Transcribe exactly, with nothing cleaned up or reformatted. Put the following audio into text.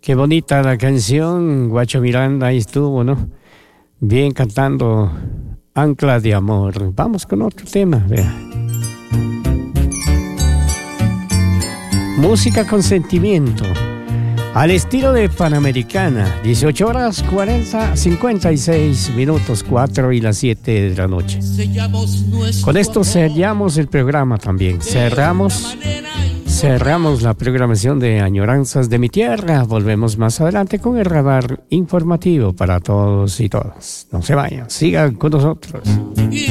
Qué bonita la canción, Guacho Miranda, ahí estuvo, ¿no? Bien cantando Ancla de Amor. Vamos con otro tema, vea. Música con sentimiento, al estilo de Panamericana, dieciocho horas cuarenta, cincuenta y seis minutos, cuatro y las siete de la noche. Con esto sellamos el programa también, cerramos, cerramos la programación de Añoranzas de mi Tierra. Volvemos más adelante con el radar informativo para todos y todas. No se vayan, sigan con nosotros.